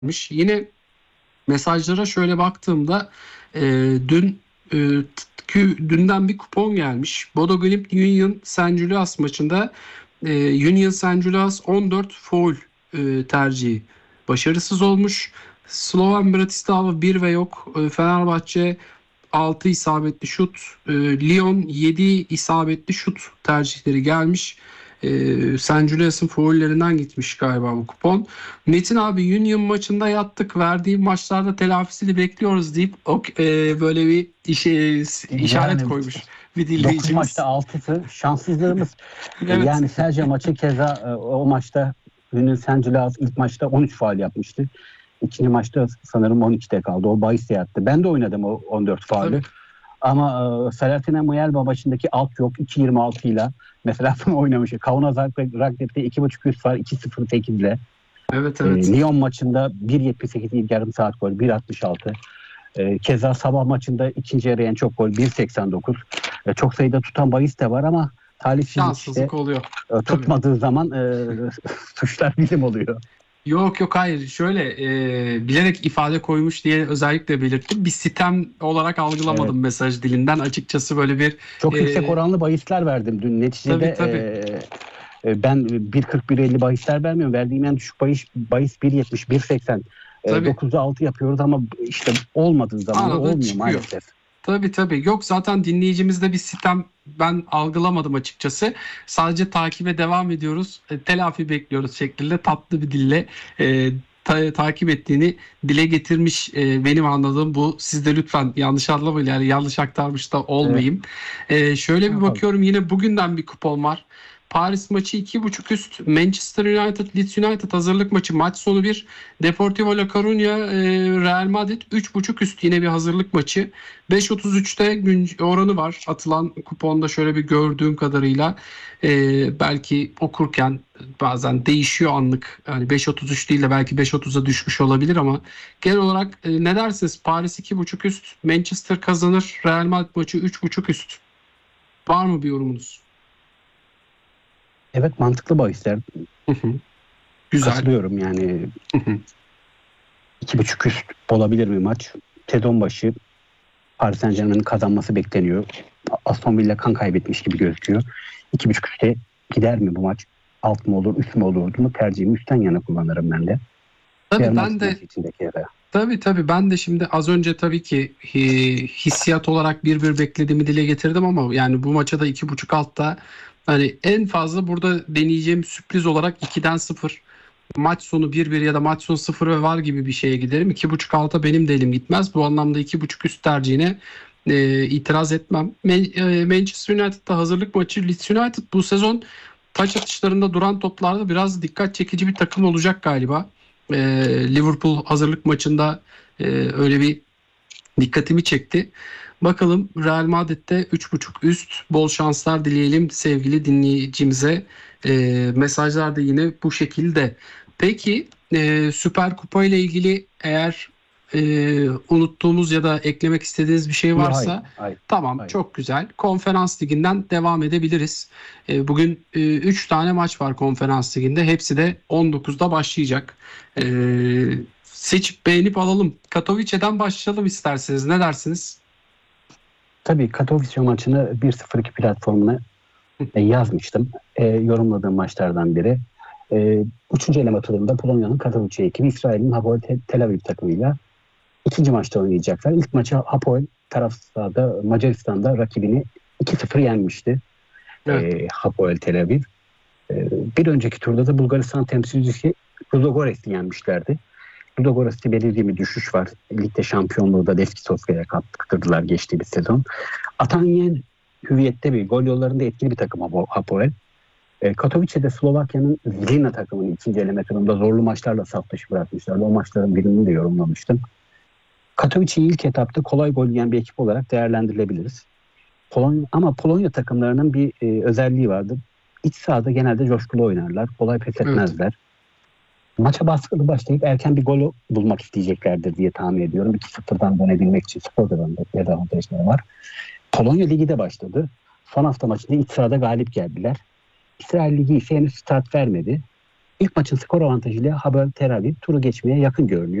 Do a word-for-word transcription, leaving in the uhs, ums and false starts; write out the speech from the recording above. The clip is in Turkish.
gelmiş. Yine mesajlara şöyle baktığımda e, dün e, kü- dünden bir kupon gelmiş. Bodo Glimt Union Saint Gilloise maçında e, Union Saint Gilloise on dört foul e, tercihi başarısız olmuş. Slovan Bratislava bir ve yok. E, Fenerbahçe altı isabetli şut, e, Lyon yedi isabetli şut tercihleri gelmiş. E, Saint Julius'ın faullerinden gitmiş galiba bu kupon. Metin abi Union maçında yattık. Verdiğim maçlarda telafisini bekliyoruz deyip ok, e, böyle bir işe, işaret Yani koymuş bir dokuz maçta dinleyicimiz. altısı şanssızlığımız. E, Evet. Yani Serce maçı keza e, o maçta Ünlü Saint-Gilloise ilk maçta on üç faul yapmıştı. İkinci maçta sanırım on ikide kaldı. O bahis yattı. Ben de oynadım o on dört Tabii. faulü. Ama e, Selahattin Muyelba maçındaki alt yok iki yirmi altı ile mesela bunu oynamış. Kaunas Zagreb'de iki buçuk üst var iki sıfır sekiz ile. Evet E, evet. Lyon maçında bir yetmiş sekiz ilk yarım saat gol bir altmış altı. E, keza sabah maçında ikinci yarı en çok gol bir seksen dokuz. E, çok sayıda tutan bahis de var ama talihsizlik işte Şanssızlık oluyor. e, Tabii. tutmadığı zaman e, suçlar bizim oluyor. Yok yok hayır şöyle e, bilerek ifade koymuş diye özellikle belirttim. Bir sitem olarak Evet. algılamadım mesaj dilinden. Açıkçası böyle bir Çok yüksek e, oranlı bahisler verdim dün. tabii Neticede tabii. e, e, ben bir kırk bir elli bahisler vermiyorum. Verdiğim en düşük bahis, bahis bir yetmiş bir seksen. E, Tabii dokuzda altı yapıyoruz ama işte olmadığı zaman da arada olmuyor çıkıyor. maalesef. Tabii tabii. Yok zaten dinleyicimizde bir sitem ben algılamadım açıkçası. Sadece takibe devam ediyoruz. E, telafi bekliyoruz şeklinde tatlı bir dille e, ta- takip ettiğini dile getirmiş. E, benim anladığım bu. Siz de lütfen yanlış anlamayın. Yani yanlış aktarmış da Evet. olmayayım. E, şöyle Ne bir yapalım? bakıyorum yine bugünden bir kupon var. Paris maçı iki buçuk üst. Manchester United Leeds United hazırlık maçı maç sonu bir. Deportivo La Coruña e, Real Madrid üç buçuk üst yine bir hazırlık maçı. beş otuz üçte gün oranı var. Atılan kuponda şöyle bir gördüğüm kadarıyla e, belki okurken bazen değişiyor anlık. Yani beş otuz üç değil de belki beş otuza düşmüş olabilir ama genel olarak e, ne dersiniz? Paris iki buçuk üst, Manchester kazanır, Real Madrid maçı üç buçuk üst. Var mı bir yorumunuz? Evet mantıklı bahisler. Hı hı. Güzel. Katılıyorum yani. Hı hı. iki buçuk üst olabilir bir maç. Sezon başı Paris Saint-Germain'in kazanması bekleniyor. Aston Villa kan kaybetmiş gibi gözüküyor. iki buçuk üste gider mi bu maç? Alt mı olur, üst mü olur? Mu tercihimi üstten yana kullanırım ben de. Real Tabii ben Madrid de maçı içindeki yere. tabii tabii ben de şimdi az önce tabii ki e, hissiyat olarak bir bir beklediğimi dile getirdim ama yani bu maça da iki buçuk altta hani en fazla burada deneyeceğim sürpriz olarak ikiden sıfır maç sonu bir bir ya da maç sonu sıfır ve var gibi bir şeye giderim. iki buçuk alta benim de elim gitmez. Bu anlamda iki buçuk üst tercihine e, itiraz etmem. Man- e, Manchester United'da hazırlık maçı. Leeds United bu sezon taç atışlarında duran toplarda biraz dikkat çekici bir takım olacak galiba. E, Liverpool hazırlık maçında e, öyle bir dikkatimi çekti. Bakalım Real Madrid'de üç buçuk üst bol şanslar dileyelim sevgili dinleyicimize. E, mesajlar da yine bu şekilde. Peki e, Süper Kupa ile ilgili eğer e, unuttuğumuz ya da eklemek istediğiniz bir şey Yok hayır, varsa hayır, tamam hayır. çok güzel. Konferans liginden devam edebiliriz. E, bugün üç tane maç var konferans liginde. Hepsi de on dokuzda başlayacak. E, seçip beğenip alalım. Katowice'den başlayalım isterseniz. Ne dersiniz? Tabii Katowice maçını bir sıfır iki platformuna e, yazmıştım. E, yorumladığım maçlardan biri. E, üçüncü eleme turunda Polonya'nın Katowice ekibi İsrail'in Hapoel Tel Aviv takımıyla ikinci maçta oynayacaklar. İlk maçı Hapoel taraftarda Macaristan'da rakibini iki sıfır yenmişti. Evet. E, Hapoel Tel Aviv. E, bir önceki turda da Bulgaristan temsilcisi Ludogores'i yenmişlerdi. Ludogorets'te belirli bir düşüş var. Ligde şampiyonluğu da Levski Sofya'ya kaptırdılar geçtiğimiz sezon. Atanyen hüviyette bir gol yollarında etkili bir takım Hapoel. E, Katowice'de Slovakya'nın Zlina takımının ikinci eleme turunda zorlu maçlarla saf dışı bırakmışlardı. O maçların birini de yorumlamıştım. Katowice'yi ilk etapta kolay gol yiyen bir ekip olarak değerlendirilebiliriz. Polonya, ama Polonya takımlarının bir e, özelliği vardır. İç sahada genelde coşkulu oynarlar. Kolay pes Evet. etmezler. Maça baskılı başlayıp erken bir gol bulmak isteyeceklerdir diye tahmin ediyorum. iki sıfırdan dönebilmek için skor dezavantajları var. Polonya Ligi de başladı. Son hafta maçında iç sahada galip geldiler. İsrail Ligi ise henüz start vermedi. İlk maçın skor avantajıyla Hapoel Tel Aviv turu geçmeye yakın görünüyor.